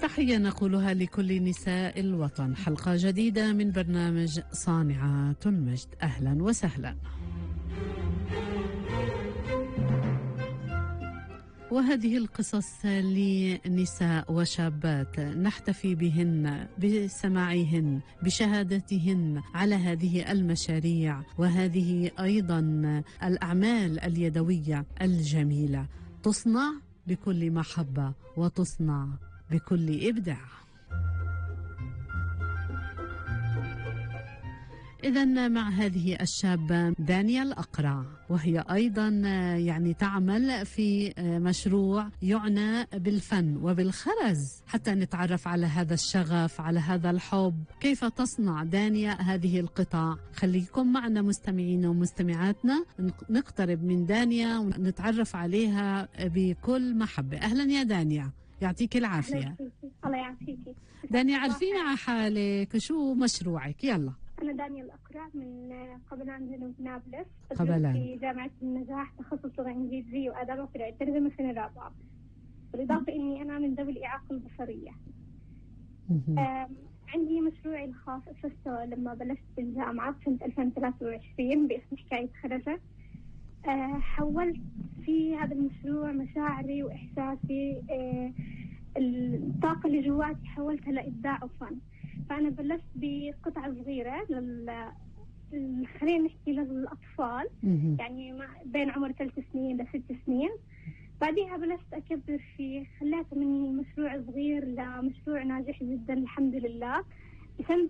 تحية نقولها لكل نساء الوطن. حلقة جديدة من برنامج صانعات المجد. أهلا وسهلا. وهذه القصص لنساء وشابات نحتفي بهن، بسماعهن، بشهادتهن على هذه المشاريع وهذه أيضا الأعمال اليدوية الجميلة، تصنع بكل محبة وتصنع بكل إبداع. إذن مع هذه الشابة دانيا الأقرع، وهي أيضا يعني تعمل في مشروع يعنى بالفن وبالخرز، حتى نتعرف على هذا الشغف، على هذا الحب، كيف تصنع دانيا هذه القطع. خليكم معنا مستمعين ومستمعاتنا، نقترب من دانيا ونتعرف عليها بكل محبة. أهلا يا دانيا، يعطيك العافية. الله يعافيكي دانيا، عرفينا على حالك وشو مشروعك. يلا. أنا دانيا الأقرع من قبلان جنوب نابلس، قبلان في جامعة النجاح، تخصص لغة إنجليزية وآداب وفرع الترجمة سنة رابعة. بالإضافة إني أنا من ذوي الإعاقة البصرية. عندي مشروعي الخاص أسسته لما بلشت بالجامعة في سنة 2023 باسم حكاية خرجة. حولت في هذا المشروع مشاعري وإحساسي، الطاقة اللي جواتي حولتها لإبداع وفن. فأنا بلشت بقطعة صغيرة خلينا نحكي للأطفال، يعني بين عمر 3 سنين ل 6 سنين. بعدها بلشت أكبر فيه، خليته من مشروع صغير لمشروع ناجح جدا الحمد لله. بسنة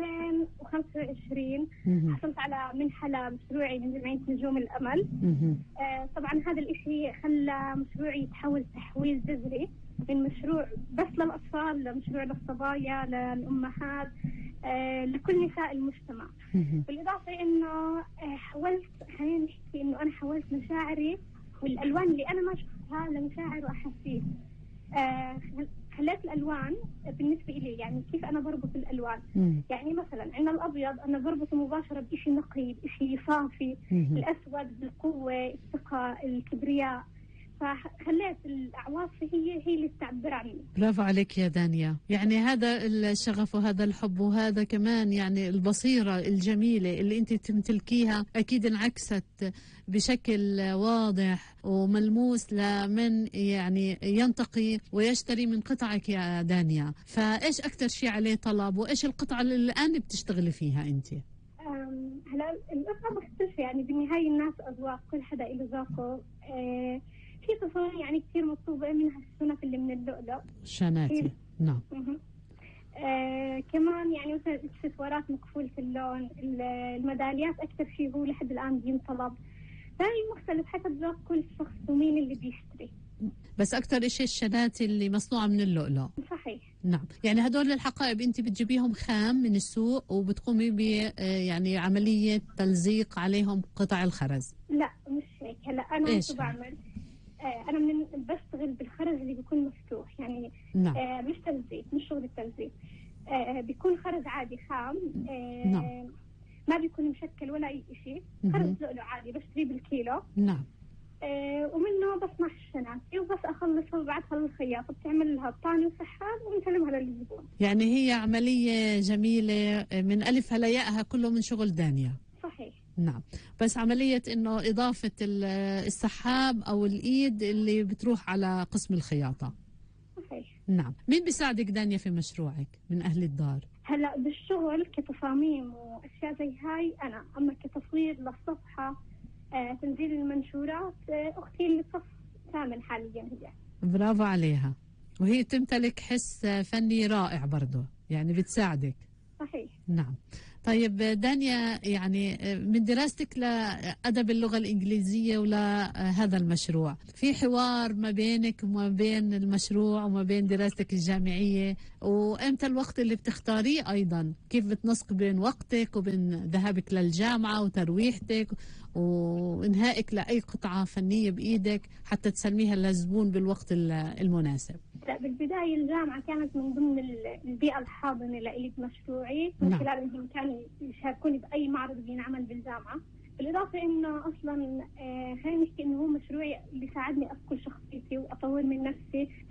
2025 حصلت على منحة لمشروعي من جمعية نجوم الأمل. طبعا هذا الإشي خلى مشروعي يتحول تحويل جذري من مشروع بس للأطفال لمشروع للصبايا، للأمهات، لكل نساء المجتمع. بالإضافة إنه خلينا نحكي إنه أنا حولت مشاعري والألوان اللي أنا ما شفتها لمشاعر وأحاسيس. خليت الألوان بالنسبة إلي، يعني كيف أنا بربط الألوان. يعني مثلا عندنا الأبيض أنا بربطه مباشرة بإشي نقي، بإشي صافي. الأسود بالقوة، الثقة، الكبرياء. فخليت الأعواص هي اللي تعبر عني. برافو عليك يا دانيا، يعني هذا الشغف وهذا الحب وهذا كمان يعني البصيرة الجميلة اللي انت تمتلكيها أكيد انعكست بشكل واضح وملموس لمن يعني ينتقي ويشتري من قطعك يا دانيا. فإيش أكتر شيء عليه طلب وإيش القطعة اللي الآن بتشتغلي فيها انت؟ هلا القطعة مختلفة، يعني بالنهاية الناس أذواق، كل حدا له ذوقه. في تصاميم يعني كثير مطلوبة منها السنف اللي من اللؤلؤ، شاناتي. نعم. كمان يعني مثل اكسسوارات مكفولة اللون، الميداليات أكثر شيء هو لحد الآن بينطلب. فهي مختلف حسب ذوق كل شخص ومين اللي بيشتري. بس أكثر إشي الشناتي اللي مصنوعة من اللؤلؤ. صحيح. نعم، يعني هدول الحقائب أنت بتجيبيهم خام من السوق وبتقومي ب يعني عملية تلزيق عليهم قطع الخرز؟ لا مش هيك. هلا أنا شو بعمل؟ أنا بشتغل بالخرز اللي بيكون مفتوح، يعني نعم. مش تلزيق، مش شغل التلزيق. بيكون خرز عادي خام. نعم. ما بيكون مشكل ولا أي شيء، خرز لؤلؤ عادي بشتريه بالكيلو. نعم. ومنه بصنع الشناتي وبس أخلصها وبعتها للخياطة بتعمل لها بطانة وسحاب ونسلمها للزبون. يعني هي عملية جميلة من ألفها لياءها، كله من شغل دانيا. صحيح. نعم، بس عملية إنه إضافة السحاب أو الإيد اللي بتروح على قسم الخياطة. صحيح. نعم. مين بيساعدك دانيا في مشروعك من أهل الدار؟ هلا بالشغل كتصاميم وأشياء زي هاي أنا، أما كتصوير للصفحة، تنزيل المنشورات، أختي اللي صف ثامن حاليا هي. برافو عليها، وهي تمتلك حس فني رائع برضه، يعني بتساعدك. صحيح. نعم. طيب دانيا، يعني من دراستك لأدب اللغة الإنجليزية ولهذا المشروع، في حوار ما بينك وما بين المشروع وما بين دراستك الجامعية، وإمتى الوقت اللي بتختاريه أيضا؟ كيف بتنسق بين وقتك وبين ذهابك للجامعة وترويحتك وإنهائك لأي قطعة فنية بإيدك حتى تسلميها للزبون بالوقت المناسب؟ لا، بالبداية الجامعة كانت من ضمن البيئة الحاضنة لإلي بمشروعي، من خلال إنهم كانوا يشاركوني بأي معرض بينعمل بالجامعة. بالإضافة إنه أصلا خلينا نحكي إنه هو مشروعي اللي ساعدني أذكر شخصيتي وأطور من نفسي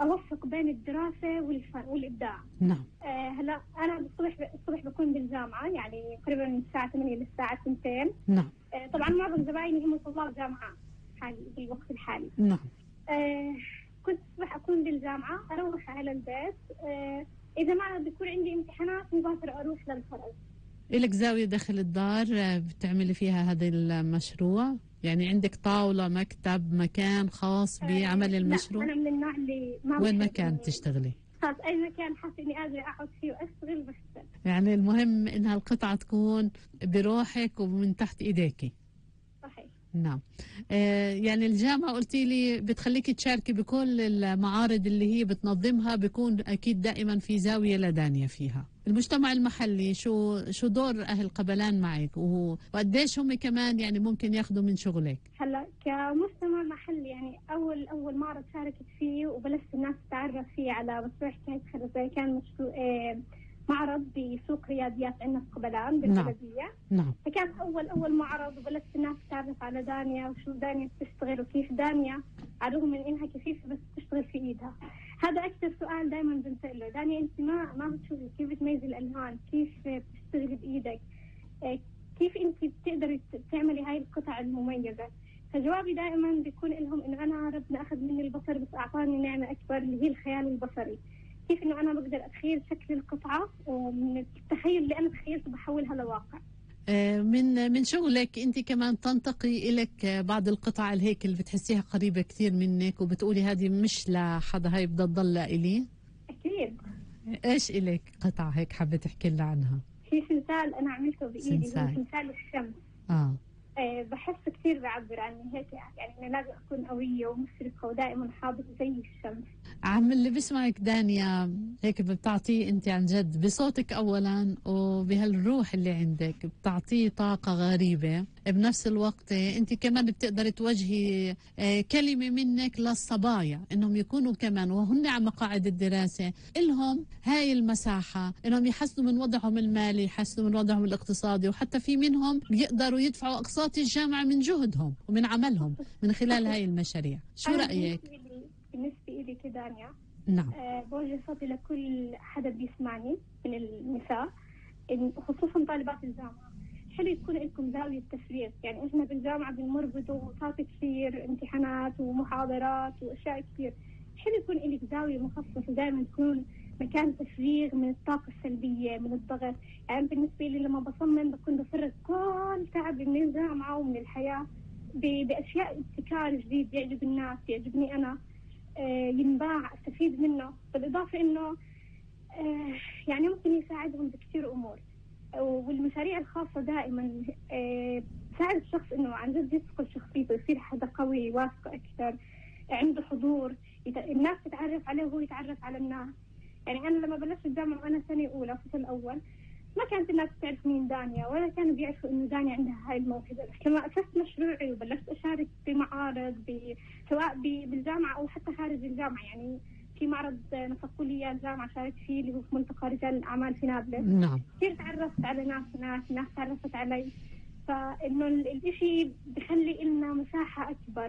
أوفق بين الدراسة والفن والإبداع. نعم. هلا أنا الصبح بكون بالجامعة، يعني تقريبا من الساعة 8 للساعة 2. نعم. طبعا معظم زبايني هم طلاب جامعة حالي بالوقت الحالي. نعم. كنت الصبح أكون بالجامعة، أروح على البيت. إذا ما بيكون عندي امتحانات مباشرة أروح للفرز. إلك زاوية داخل الدار بتعملي فيها هذا المشروع؟ يعني عندك طاولة، مكتب، مكان خاص بعمل المشروع؟ لا، أنا من النوع اللي ما وين مكان تشتغلي؟ خلاص أي مكان حاسة إني قادرة أقعد فيه وأشتغل بشتغل. يعني المهم إنها القطعة تكون بروحك ومن تحت إيديكي. صحيح. نعم. يعني الجامعة قلتي لي بتخليكي تشاركي بكل المعارض اللي هي بتنظمها، بيكون أكيد دائما في زاوية لدانية فيها. المجتمع المحلي شو دور أهل قبلان معك، وقديش هم كمان يعني ممكن ياخذوا من شغلك؟ هلا كمجتمع محلي، يعني أول معرض شاركت فيه وبلشت الناس تتعرف فيه على مشروع حكاية خرزة، كان مشروع معرض بسوق رياضيات عندنا في قبلان بالبلدية. نعم. فكان أول معرض وبلشت الناس تتعرف على دانيا وشو دانيا بتشتغل وكيف دانيا على الرغم من إنها كثيفة بس بتشتغل في إيدها. هذا أكثر سؤال دائما بنسأله، دانيا أنت ما بتشوفي كيف بتميزي الألوان، كيف بتشتغلي بإيدك، كيف أنت بتقدري تعملي هاي القطع المميزة؟ فجوابي دائما بيكون لهم إنه أنا ربنا أخذ مني البصر بس أعطاني نعمة أكبر اللي هي الخيال البصري. كيف إنه أنا بقدر أتخيل شكل القطعة ومن التخيل اللي أنا تخيلته بحولها لواقع. من شغلك أنت كمان تنتقي إلك بعض القطع الهيك اللي بتحسيها قريبة كثير منك وبتقولي هذه مش لحدا، هاي بدها تضل إلي؟ أكيد. إيش إلك قطعة هيك حابة تحكي لنا عنها؟ في سلسال أنا عملته بإيدي، هو سلسال الشمس. بحس كثير بعبر عني هيك، يعني أنا لازم أكون قوية ومشرقة ودائما حاضرة زي الشمس. عم اللي بسمعك دانيا هيك بتعطيه أنت عن جد بصوتك أولا وبهالروح اللي عندك، بتعطيه طاقة غريبة. بنفس الوقت أنت كمان بتقدر توجهي كلمة منك للصبايا إنهم يكونوا كمان وهن على مقاعد الدراسة إلهم هاي المساحة إنهم يحسنوا من وضعهم المالي، يحسنوا من وضعهم الاقتصادي، وحتى في منهم بيقدروا يدفعوا أقساط الجامعة من جهدهم ومن عملهم من خلال هاي المشاريع. شو رأيك؟ بالنسبة إلي كدانيا، نعم، بوجه صوتي لكل حدا بيسمعني من النساء خصوصا طالبات الجامعة، حلو يكون لكم زاوية تفريغ. يعني إحنا بالجامعة بنمر بضغوطات كثير، امتحانات ومحاضرات وأشياء كثير، حلو يكون لك زاوية مخصصة دائما تكون مكان تفريغ من الطاقة السلبية من الضغط. يعني بالنسبة لي لما بصمم بكون بفرغ كل تعبي من الجامعة ومن الحياة بأشياء ابتكار جديد يعجب الناس يعجبني أنا، ينباع استفيد منه، بالإضافة إنه يعني ممكن يساعدهم بكثير أمور. والمشاريع الخاصة دائما تساعد الشخص إنه عن جد يثقل شخصيته، يصير حدا قوي واثق أكثر، عنده حضور، الناس تتعرف عليه وهو يتعرف على الناس. يعني أنا لما بلشت الجامعة وأنا سنة أولى فصل الأول ما كانت الناس تعرف مين دانيا ولا كانوا بيعرفوا إنه دانيا عندها هاي الموهبة. بس لما أسست مشروعي وبلشت أشارك بمعارض سواء بالجامعة أو حتى خارج الجامعة، يعني في معرض نسقوا لي الجامعة شاركت فيه اللي هو في ملتقى رجال الأعمال في نابلس. نعم. كثير تعرفت على ناس تعرفت علي، فإنه الإشي بخلي لنا مساحة أكبر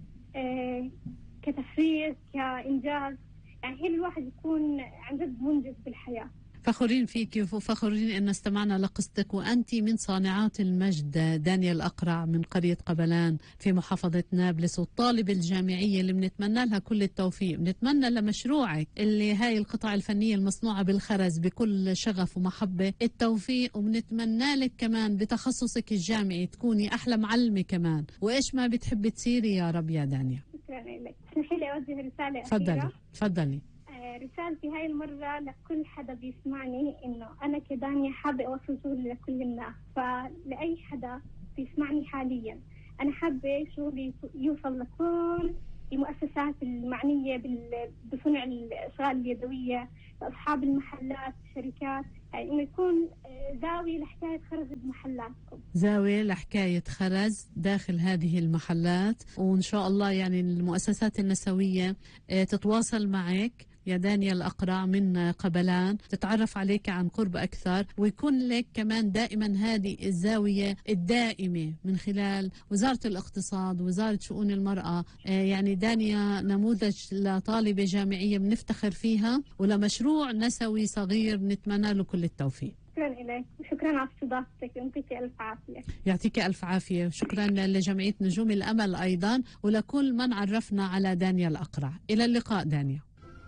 كتفريغ كإنجاز. يعني هي الواحد يكون عن جد منجز بالحياة. فخورين فيك وفخورين أن استمعنا لقصتك، وأنت من صانعات المجد دانيا الأقرع من قرية قبلان في محافظة نابلس، والطالبة الجامعية اللي بنتمنى لها كل التوفيق. بنتمنى لمشروعك اللي هاي القطع الفنية المصنوعة بالخرز بكل شغف ومحبة التوفيق، وبنتمنى لك كمان بتخصصك الجامعي تكوني أحلى معلمة كمان، وإيش ما بتحبي تصيري يا رب يا دانيا. شكرا لك. اسمحي لي أوجه رسالة أخيرة. تفضلي. رسالتي هاي المرة لكل حدا بيسمعني إنه أنا كدانيا حابة أوصل شغلي لكل الناس، فلأي حدا بيسمعني حاليا أنا حابة شغلي يوصل لكل المؤسسات المعنية بصنع الأشغال اليدوية، لأصحاب المحلات الشركات، يعني إنه يكون زاوية لحكاية خرز بمحلاتكم، زاوية لحكاية خرز داخل هذه المحلات. وإن شاء الله يعني المؤسسات النسوية تتواصل معك يا دانيا الأقرع من قبلان، تتعرف عليك عن قرب أكثر، ويكون لك كمان دائما هذه الزاوية الدائمة من خلال وزارة الاقتصاد ووزارة شؤون المرأة. يعني دانيا نموذج لطالبة جامعية بنفتخر فيها، ولمشروع نسوي صغير نتمنى له كل التوفيق. شكرا إليك وشكرا على استضافتك، يعطيك ألف عافية. يعطيك ألف عافية. شكرا لجمعية نجوم الأمل أيضا، ولكل من عرفنا على دانيا الأقرع. إلى اللقاء دانيا.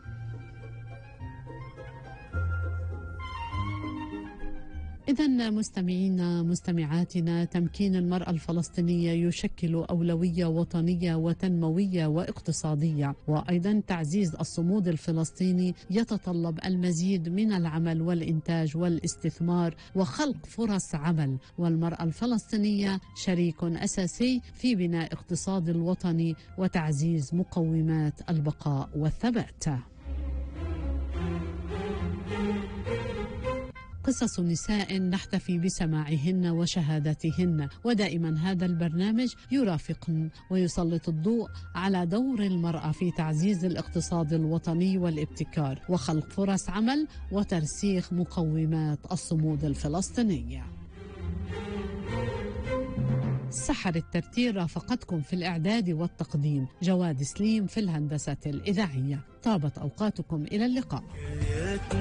إذن مستمعينا مستمعاتنا، تمكين المرأة الفلسطينية يشكل أولوية وطنية وتنموية واقتصادية، وأيضا تعزيز الصمود الفلسطيني يتطلب المزيد من العمل والإنتاج والاستثمار وخلق فرص عمل، والمرأة الفلسطينية شريك أساسي في بناء اقتصاد الوطن وتعزيز مقومات البقاء والثبات. قصص نساء نحتفي بسماعهن وشهادتهن، ودائما هذا البرنامج يرافقن ويسلط الضوء على دور المرأة في تعزيز الاقتصاد الوطني والابتكار وخلق فرص عمل وترسيخ مقومات الصمود الفلسطينية. سحر الترتيل رافقتكم في الإعداد والتقديم، جواد سليم في الهندسة الإذاعية. طابت أوقاتكم، إلى اللقاء.